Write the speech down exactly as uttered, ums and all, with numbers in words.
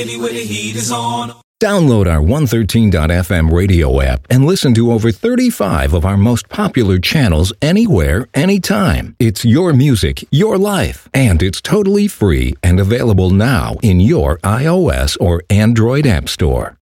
Where the heat is on. Download our one thirteen dot f m radio app and listen to over thirty-five of our most popular channels anywhere, anytime. It's your music, your life, and it's totally free and available now in your iOS or Android app store.